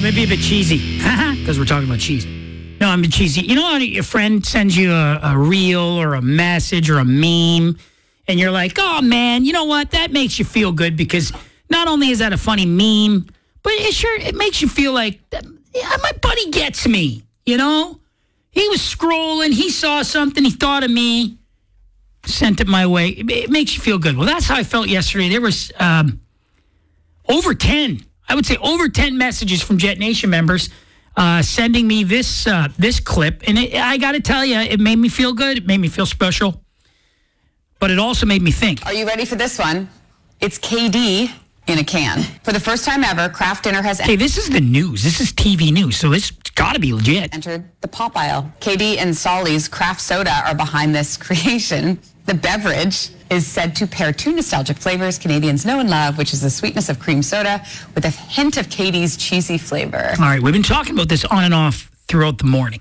maybe a bit cheesy. Because we're talking about cheese. No, I'm cheesy. You know how your friend sends you a reel or a message or a meme, and you're like, oh, man, you know what? That makes you feel good because not only is that a funny meme, but it makes you feel like, yeah, my buddy gets me, you know? He was scrolling. He saw something. He thought of me. Sent it my way. It makes you feel good. Well, that's how I felt yesterday. There was over 10 messages from Jet Nation members sending me this clip. And I got to tell you, it made me feel good. It made me feel special. But it also made me think. Are you ready for this one? It's KD in a can. For the first time ever, Kraft Dinner has... Hey, this is the news. This is TV news, so it's got to be legit. ...entered the pop aisle. KD and Solly's Kraft Soda are behind this creation. The beverage is said to pair two nostalgic flavors Canadians know and love, which is the sweetness of cream soda with a hint of KD's cheesy flavor. All right, we've been talking about this on and off throughout the morning.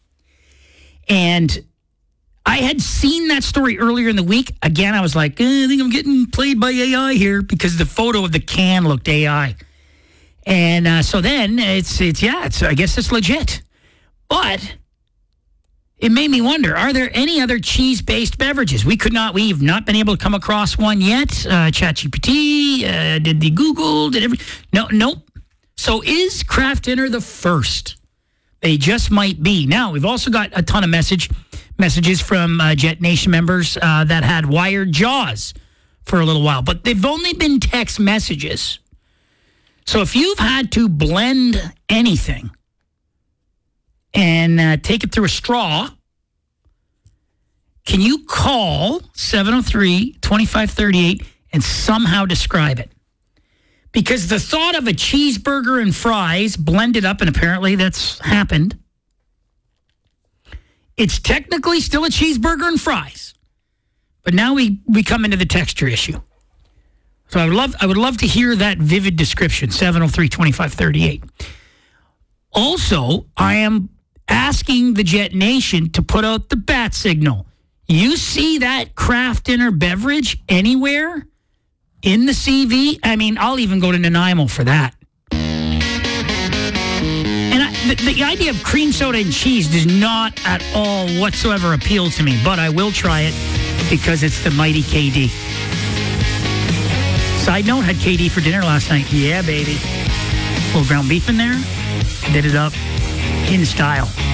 And I had seen that story earlier in the week. Again, I was like, I think I'm getting played by AI here because the photo of the can looked AI. And so then I guess it's legit. But it made me wonder, are there any other cheese-based beverages? We've not been able to come across one yet. ChatGPT, did the Google, nope. So is Kraft Dinner the first? They just might be. Now, we've also got a ton of messages from Jet Nation members that had wired jaws for a little while, but they've only been text messages. So if you've had to blend anything and take it through a straw, can you call 703-2538 and somehow describe it? Because the thought of a cheeseburger and fries blended up, and apparently that's happened, it's technically still a cheeseburger and fries. But now we come into the texture issue. So I would love to hear that vivid description, 703-2538. Also, I am asking the Jet Nation to put out the bat signal. You see that Kraft Dinner beverage anywhere in the CV? I mean, I'll even go to Nanaimo for that. And the idea of cream soda and cheese does not at all whatsoever appeal to me, but I will try it because it's the mighty KD. Side note, had KD for dinner last night. Yeah, baby. A little ground beef in there. Did it up in style.